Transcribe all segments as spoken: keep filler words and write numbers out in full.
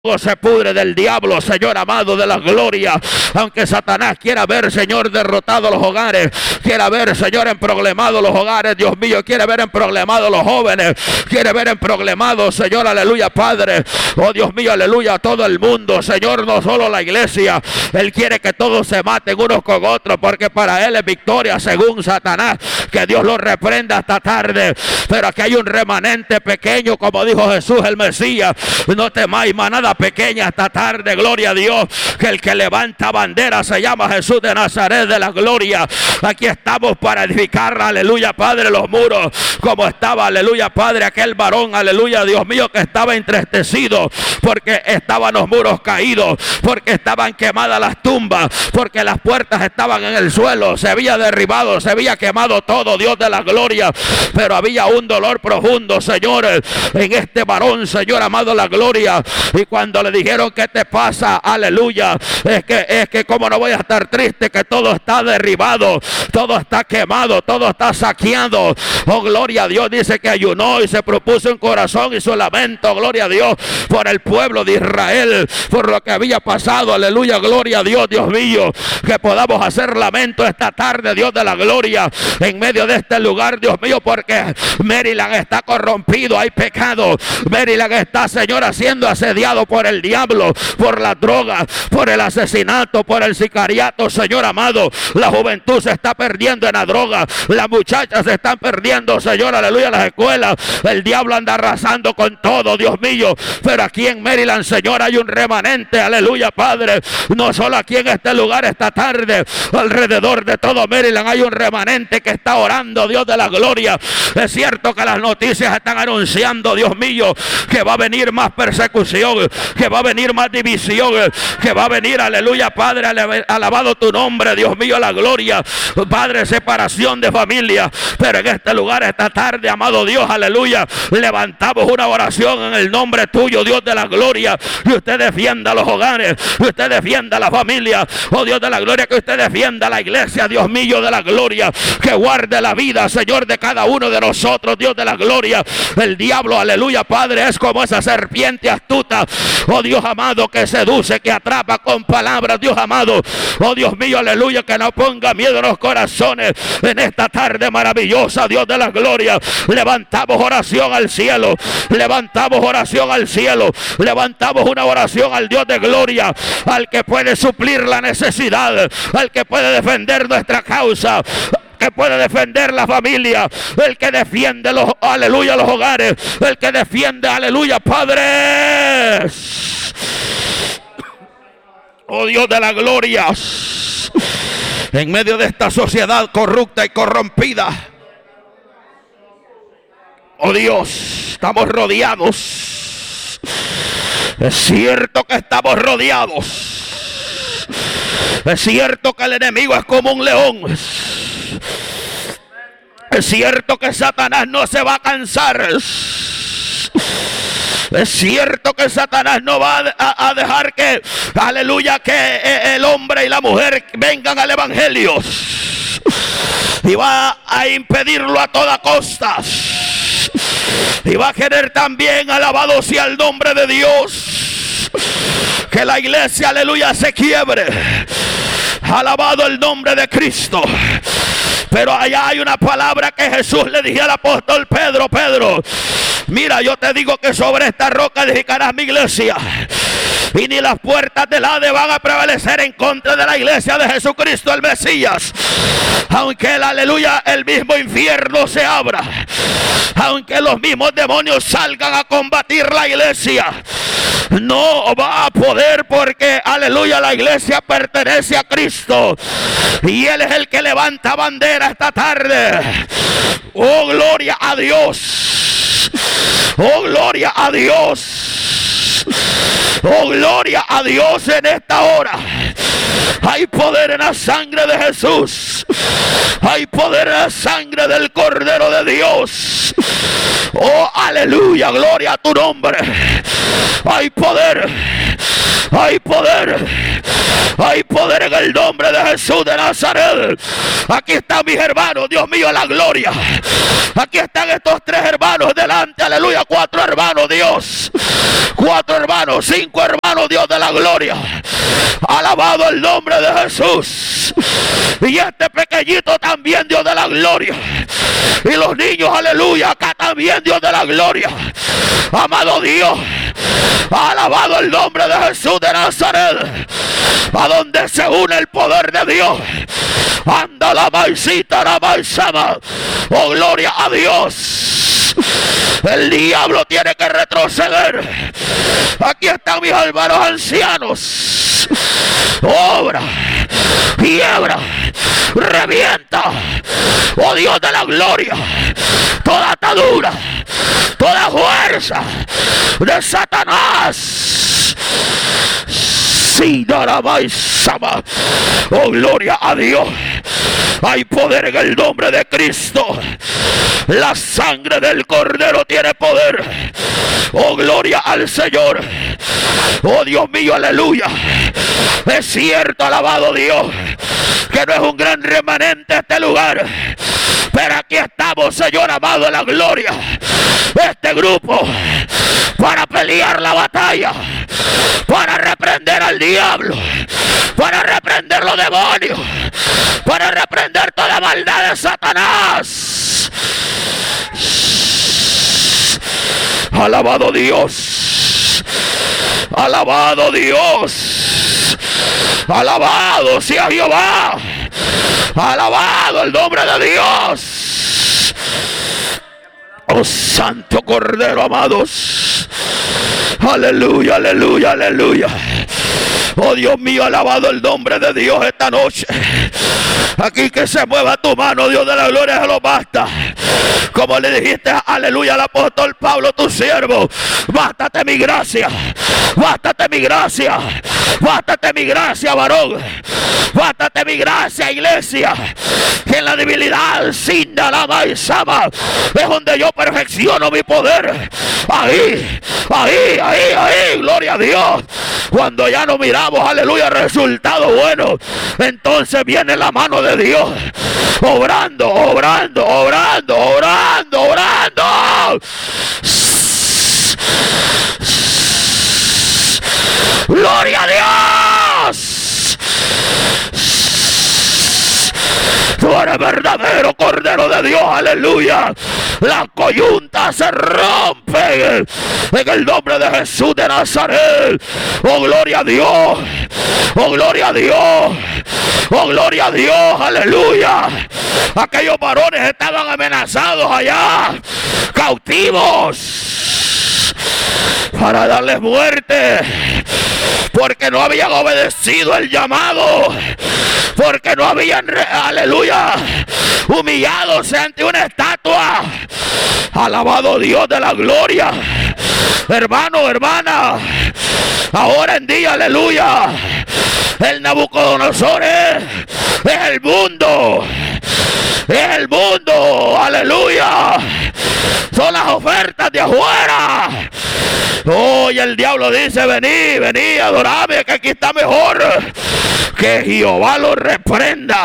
se pudre del diablo, Señor amado de la gloria. Aunque Satanás quiera ver, Señor, derrotado los hogares, quiera ver, Señor, en problemado los hogares, Dios mío, quiere ver en problemado los jóvenes, quiere ver en problemado, Señor, aleluya, Padre, oh Dios mío, aleluya, todo el mundo, Señor, no solo la iglesia. Él quiere que todos se maten unos con otros, porque para Él es victoria según Satanás. Que Dios lo reprenda esta tarde. Pero aquí hay un remanente pequeño, como dijo Jesús el Mesías. No temáis manada pequeña esta tarde, gloria a Dios, que el que levanta bandera se llama Jesús de Nazaret de la gloria. Aquí estamos para edificar, aleluya, Padre, los muros, como estaba, aleluya, Padre, aquel varón, aleluya, Dios mío, que estaba entristecido porque estaban los muros caídos, porque estaban quemadas las tumbas, porque las puertas estaban en el suelo, se había derribado, se había quemado todo, Dios de la gloria, pero había un dolor profundo, Señor, en este varón, Señor amado, la gloria. Y cuando le dijeron, ¿qué te pasa? Aleluya, es que, es que cómo no voy a estar triste, que todo está derribado, todo está quemado, todo está saqueado. Oh, gloria a Dios, dice que ayunó y se propuso en corazón y su lamento, gloria a Dios, por el pueblo de Israel, por lo que había pasado, aleluya, gloria a Dios, Dios mío, que podamos hacer lamento esta tarde, Dios de la gloria, en medio de este lugar, Dios mío, porque Maryland está corrompido, hay pecado, Maryland está, Señor, siendo asediado por el diablo, por la droga, por el asesinato, por el sicariato, Señor amado. La juventud se está perdiendo en la droga, las muchachas se están perdiendo, Señor, aleluya, en las escuelas. El diablo anda arrasando con todo, Dios mío, pero aquí en Maryland, Señor, hay un remanente, aleluya, Padre, no solo aquí en este lugar esta tarde, alrededor de todo Maryland hay un remanente que está orando, Dios de la gloria. Es cierto que las noticias están anunciando, Dios mío, que va a venir más persecución, que va a venir más división, que va a venir, aleluya, Padre, alabado tu nombre, Dios mío, la gloria, Padre, separación de familia. Pero en este lugar esta tarde, amado Dios, aleluya, levantamos una oración en el nombre tuyo, Dios de la gloria, que usted defienda los hogares, que usted defienda la familia, oh Dios de la gloria, que usted defienda la iglesia, Dios mío de la gloria, que guarde la vida, Señor, de cada uno de nosotros, Dios de la gloria. El diablo, aleluya, Padre, es como esa serpiente astuta, oh Dios amado, que seduce, que atrapa con palabras, Dios amado, oh Dios mío, aleluya, que no ponga miedo en los corazones en esta tarde maravillosa, Dios de la gloria. Levantamos oración al cielo, levantamos oración al cielo, levantamos una oración al Dios de gloria, al que puede suplir la necesidad, al que puede defender nuestra causa, que puede defender la familia, el que defiende los, aleluya, los hogares, el que defiende, aleluya, Padre. Oh Dios de la gloria, en medio de esta sociedad corrupta y corrompida, oh Dios, estamos rodeados. Es cierto que estamos rodeados. Es cierto que el enemigo es como un león. Es cierto que Satanás no se va a cansar. Es cierto que Satanás no va a, a dejar que, aleluya, que el hombre y la mujer vengan al evangelio. Y va a impedirlo a toda costa. Y va a querer también, alabado sea el nombre de Dios, que la iglesia, aleluya, se quiebre. Alabado el nombre de Cristo. Pero allá hay una palabra que Jesús le dijo al apóstol Pedro: Pedro, mira, yo te digo que sobre esta roca edificarás mi iglesia, y ni las puertas del Hades van a prevalecer en contra de la iglesia de Jesucristo el Mesías. Aunque el, aleluya, el mismo infierno se abra, aunque los mismos demonios salgan a combatir la iglesia, no va a poder, porque, aleluya, la iglesia pertenece a Cristo y Él es el que levanta bandera esta tarde. Oh, gloria a Dios. Oh, gloria a Dios. Oh, gloria a Dios en esta hora. Hay poder en la sangre de Jesús. Hay poder en la sangre del Cordero de Dios. Oh, aleluya, gloria a tu nombre. Hay poder. Hay poder. Hay poder en el nombre de Jesús de Nazaret. Aquí están mis hermanos, Dios mío, la gloria. Aquí están estos tres hermanos delante, aleluya. Cuatro hermanos, Dios. Cuatro hermanos, cinco hermanos, Dios de la gloria. Alabado el nombre de Jesús. Y este pequeñito también, Dios de la gloria. Y los niños, aleluya, acá también, Dios de la gloria. Amado Dios, alabado el nombre de Jesús de Nazaret. A donde se une el poder de Dios. Anda la maicita, la maizama. Oh, gloria a Dios. El diablo tiene que retroceder. Aquí están mis hermanos ancianos. Obra, quiebra, revienta, oh Dios de la gloria, toda atadura, toda fuerza de Satanás. Sí, nada más, oh gloria a Dios. Hay poder en el nombre de Cristo. La sangre del Cordero tiene poder. Oh, gloria al Señor. Oh, Dios mío, aleluya. Es cierto, alabado Dios, que no es un gran remanente este lugar, pero aquí estamos, Señor amado, en la gloria. Este grupo para pelear la batalla, para reprender al diablo, para reprender los demonios, para reprender toda maldad de Satanás. Alabado Dios, alabado Dios, alabado sea Jehová, alabado el nombre de Dios. Oh Santo Cordero, amados. Aleluya, aleluya, aleluya. Oh Dios mío, alabado el nombre de Dios esta noche. Aquí que se mueva tu mano, Dios de la gloria, se lo basta. Como le dijiste, aleluya, al apóstol Pablo, tu siervo. Bástate mi gracia, bástate mi gracia, bástate mi gracia, varón. Bástate mi gracia, iglesia. Que en la debilidad, sin la maizama, es donde yo perfecciono mi poder. Ahí, ahí, ahí, ahí, gloria a Dios. Cuando ya no miramos, aleluya, resultado bueno, entonces viene la mano de Dios, obrando, obrando, obrando, obrando, obrando. Gloria a Dios. Tú eres verdadero Cordero de Dios, aleluya. La coyunta se rompe en el nombre de Jesús de Nazaret. Oh, gloria a Dios. Oh, gloria a Dios. Oh, gloria a Dios, aleluya. Aquellos varones estaban amenazados allá, cautivos, para darles muerte, porque no habían obedecido el llamado, porque no habían, aleluya, humilladose ante una estatua. Alabado Dios de la gloria. Hermano, hermana, ahora en día, aleluya, el Nabucodonosor es, es el mundo, es el mundo, aleluya. Son las ofertas de afuera. Hoy el diablo dice: vení, vení, adorame, que aquí está mejor. Que Jehová lo reprenda.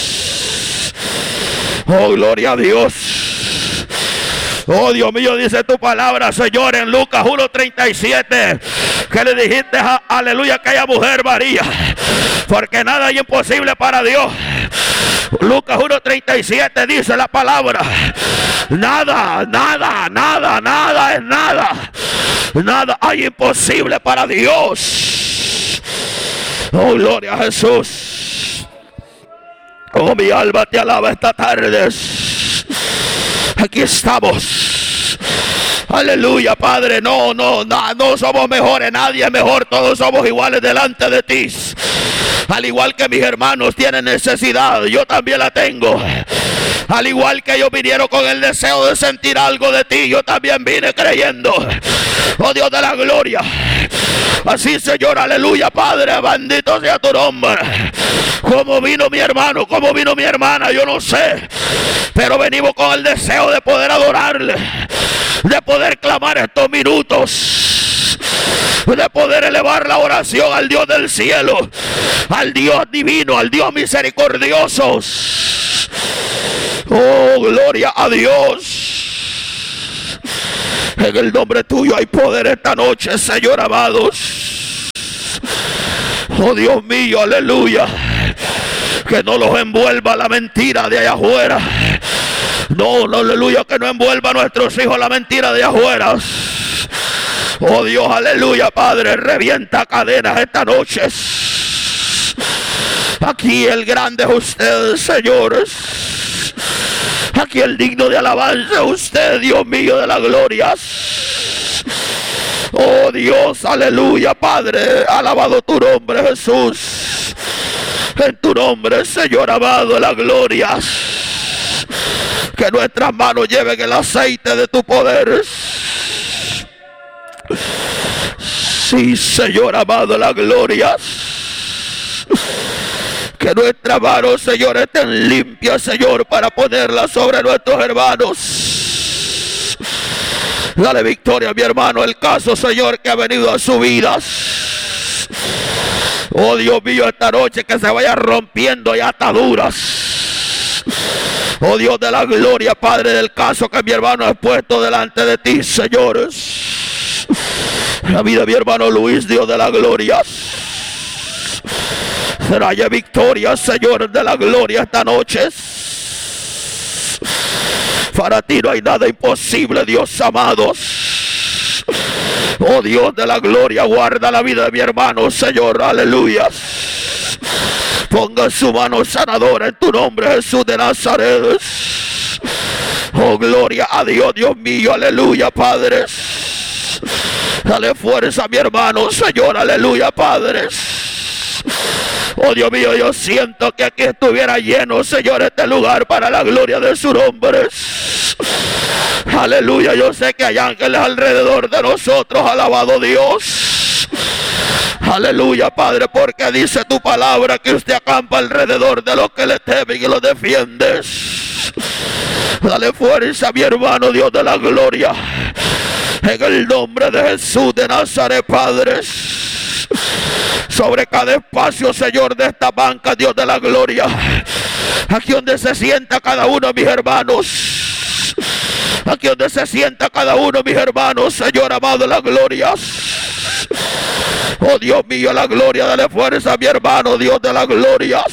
Oh, gloria a Dios. Oh, Dios mío, dice tu palabra, Señor, en Lucas uno treinta y siete, que le dijiste, a, aleluya, a aquella mujer María, porque nada es imposible para Dios. Lucas uno treinta y siete dice la palabra: nada, nada, nada, nada es nada. Nada hay imposible para Dios. Oh, gloria a Jesús. Oh, mi alma te alaba esta tarde. Aquí estamos. Aleluya, Padre. No, no, no, no somos mejores. Nadie es mejor. Todos somos iguales delante de ti. Al igual que mis hermanos tienen necesidad, yo también la tengo. Al igual que ellos vinieron con el deseo de sentir algo de ti, yo también vine creyendo. Oh, Dios de la gloria. Así, Señor, aleluya, Padre, bendito sea tu nombre. Cómo vino mi hermano, cómo vino mi hermana, yo no sé, pero venimos con el deseo de poder adorarle, de poder clamar estos minutos. de poder elevar la oración al Dios del cielo, al Dios divino, al Dios misericordioso. Oh, gloria a Dios. En el nombre tuyo hay poder esta noche, Señor, amados. Oh, Dios mío, aleluya. Que no los envuelva la mentira de allá afuera. No, no, aleluya, que no envuelva a nuestros hijos la mentira de allá afuera. Oh Dios, aleluya, Padre, revienta cadenas esta noche. Aquí el grande es usted, señores. Aquí el digno de alabanza es usted, Dios mío de la gloria. Oh Dios, aleluya, Padre, alabado tu nombre, Jesús. En tu nombre, Señor amado, la gloria. Que nuestras manos lleven el aceite de tu poder. Sí, Señor amado, la gloria. Que nuestras manos, Señor, estén limpias, Señor, para ponerlas sobre nuestros hermanos. Dale victoria a mi hermano, el caso, Señor, que ha venido a su vida. Oh Dios mío, esta noche que se vaya rompiendo ya ataduras. Oh Dios de la gloria, Padre, del caso que mi hermano ha puesto delante de ti, señores. La vida de mi hermano Luis, Dios de la gloria. Será ya victoria, Señor de la gloria, esta noche. Para ti no hay nada imposible, Dios amado. Oh Dios de la gloria, guarda la vida de mi hermano, Señor, aleluya. Ponga su mano sanadora en tu nombre, Jesús de Nazaret. Oh, gloria a Dios, Dios mío, aleluya, Padre. Dale fuerza a mi hermano, Señor, aleluya, Padre. Oh, Dios mío, yo siento que aquí estuviera lleno, Señor, este lugar para la gloria de su nombre. Aleluya, yo sé que hay ángeles alrededor de nosotros, alabado Dios. Aleluya, Padre, porque dice tu palabra que usted acampa alrededor de los que le temen y los defiendes. Dale fuerza a mi hermano, Dios de la gloria. En el nombre de Jesús de Nazaret, Padre. Sobre cada espacio, Señor, de esta banca, Dios de la gloria. Aquí donde se sienta cada uno de mis hermanos. Aquí donde se sienta cada uno de mis hermanos, Señor amado de la gloria. Oh Dios mío, la gloria, dale fuerza a mi hermano, Dios de la gloria.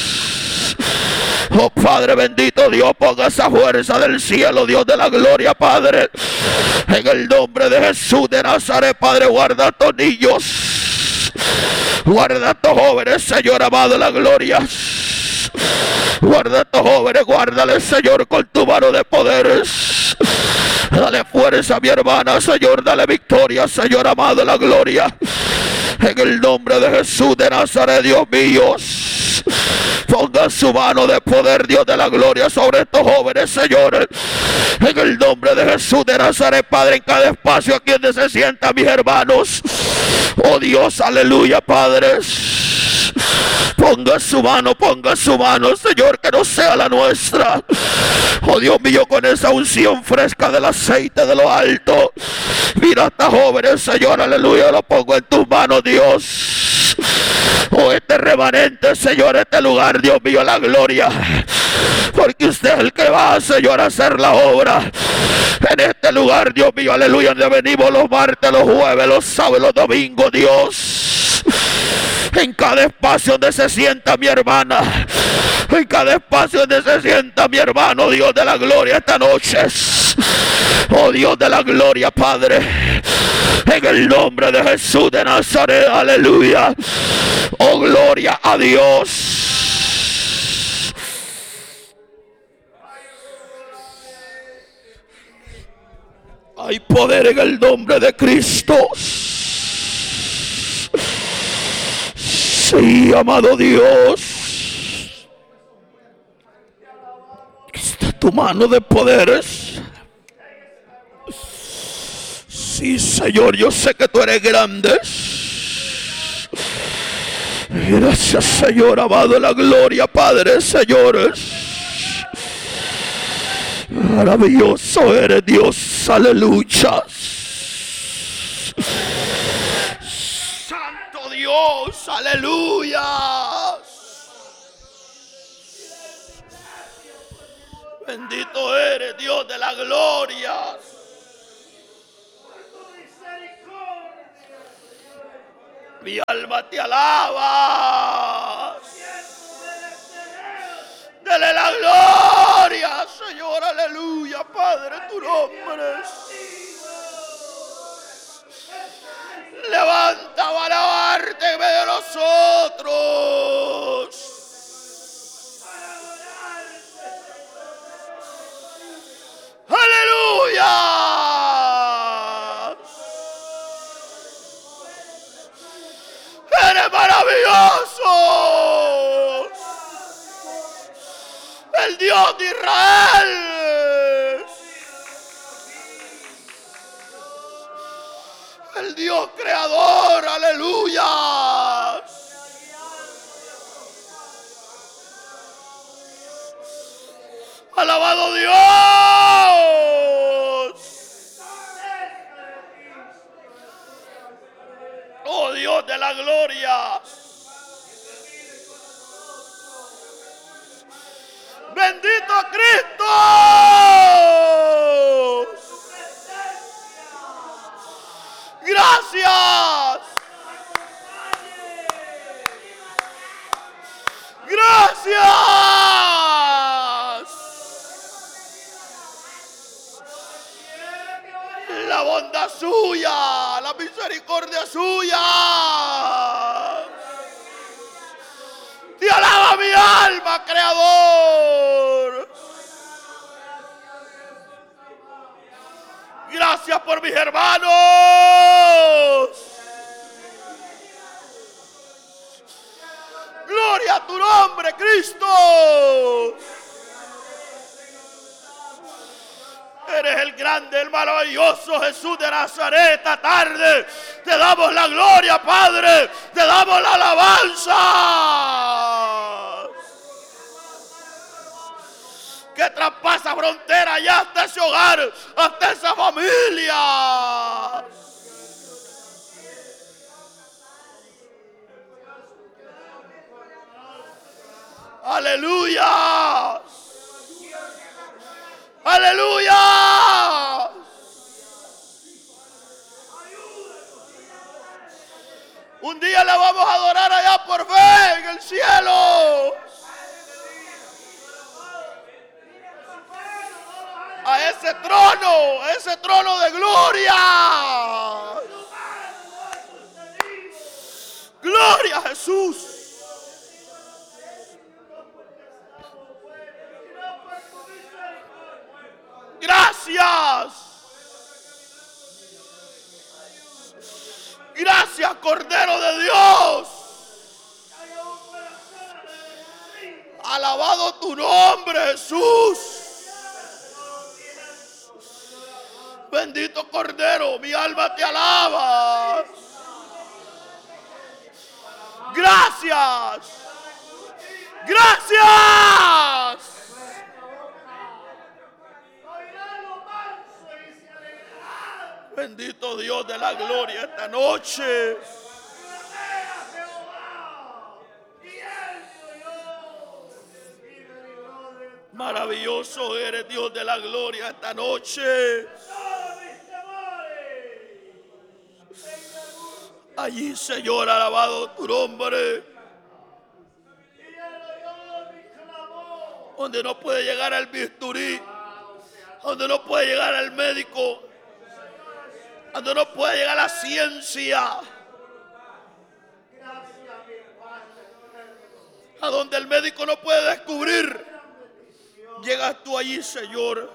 Oh Padre bendito, Dios, ponga esa fuerza del cielo, Dios de la gloria, Padre. En el nombre de Jesús de Nazaret, Padre, guarda a estos niños. Guarda a estos jóvenes, Señor amado de la gloria. Guarda a estos jóvenes, guárdale, Señor, con tu mano de poder. Dale fuerza a mi hermana, Señor, dale victoria, Señor amado de la gloria. En el nombre de Jesús de Nazaret, Dios mío. Ponga su mano de poder, Dios de la gloria, sobre estos jóvenes, Señor. En el nombre de Jesús de Nazaret, Padre, en cada espacio aquí donde se sientan mis hermanos. Oh Dios, aleluya, Padre. Ponga su mano, ponga su mano, Señor, que no sea la nuestra. Oh Dios mío, con esa unción fresca del aceite de lo alto. Mira a estas jóvenes, Señor, aleluya, lo pongo en tus manos, Dios. Oh, este remanente, Señor, este lugar, Dios mío, la gloria. Porque usted es el que va, Señor, a hacer la obra. En este lugar, Dios mío, aleluya, donde venimos los martes, los jueves, los sábados, los domingos, Dios. En cada espacio donde se sienta mi hermana. En cada espacio donde se sienta mi hermano, Dios de la gloria, esta noche. Oh Dios de la gloria, Padre. En el nombre de Jesús de Nazaret, aleluya. Oh, gloria a Dios. Hay poder en el nombre de Cristo. Sí, amado Dios. Aquí está tu mano de poderes. Sí, Señor, yo sé que tú eres grande. Gracias, Señor, amado de la gloria, Padre, señores. Maravilloso eres, Dios, aleluya. Bendito Dios, aleluya. Bendito eres, Dios de la gloria. Mi alma te alaba. Dele la gloria, Señor, aleluya, Padre, tu nombre. Levanta para alabarte en medio de nosotros. Aleluya. Eres maravilloso. El Dios de Israel. El Dios creador, aleluya. Alabado Dios. Oh Dios de la gloria. Bendito Cristo. Gracias. Gracias. La bondad suya, la misericordia suya. Te alaba mi alma, Creador. Gracias por mis hermanos. Gloria a tu nombre, Cristo. Eres el grande, el maravilloso Jesús de Nazaret. Esta tarde te damos la gloria, Padre. Te damos la alabanza. Que traspasa frontera y hasta ese hogar, hasta esa familia. Aleluya. Aleluya. Un día la vamos a adorar allá por fe en el cielo. A ese trono, a ese trono de gloria. Gloria a Jesús. Gracias. Gracias, Cordero de Dios. Alabado tu nombre, Jesús. Bendito Cordero, mi alma te alaba. Gracias. Gracias. Bendito Dios de la gloria esta noche. Maravilloso eres, Dios de la gloria esta noche. Allí, Señor, alabado tu nombre. Donde no puede llegar el bisturí, donde no puede llegar el médico, donde no puede llegar la ciencia, a donde el médico no puede descubrir, llegas tú allí, Señor.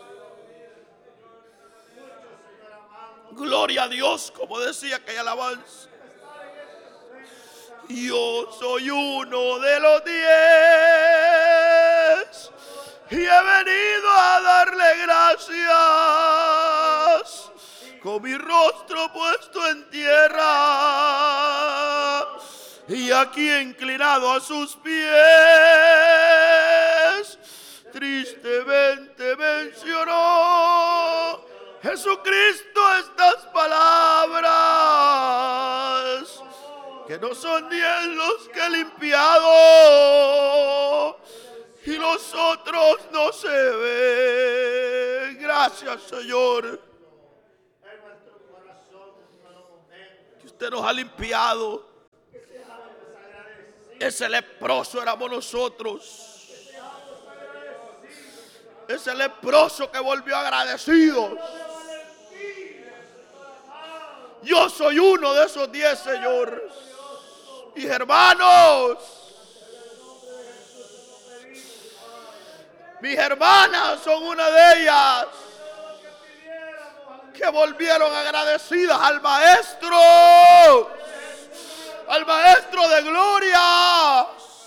Gloria a Dios, como decía aquella alabanza. Yo soy uno de los diez y he venido a darle gracias con mi rostro puesto en tierra y aquí inclinado a sus pies. Tristemente mencionó Jesucristo estas palabras que no son diez los que he limpiado y los otros no se ven. Gracias, Señor, que usted nos ha limpiado. Ese leproso éramos nosotros. Ese leproso que volvió agradecido. Yo soy uno de esos diez, Señor. Mis hermanos, mis hermanas son una de ellas, que volvieron agradecidas al Maestro, al Maestro de gloria.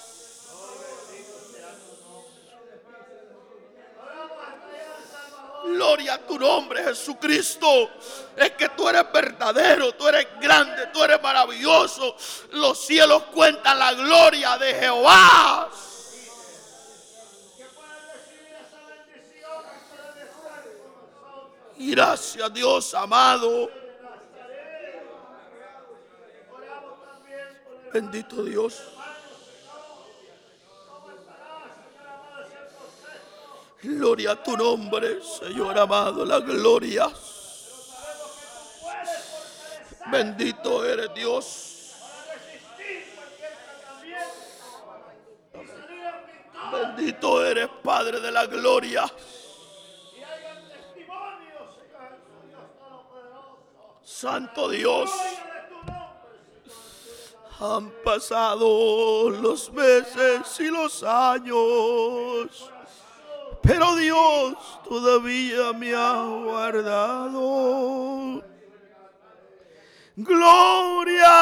Gloria a tu nombre, Jesucristo. Es que tú eres verdadero, tú eres grande, tú eres maravilloso. Los cielos cuentan la gloria de Jehová. Gracias, Dios amado. Bendito Dios. Gloria a tu nombre, Señor amado, la gloria. Bendito eres, Dios. Bendito eres, Padre de la gloria. Santo Dios. Han pasado los meses y los años, pero Dios todavía me ha guardado. Gloria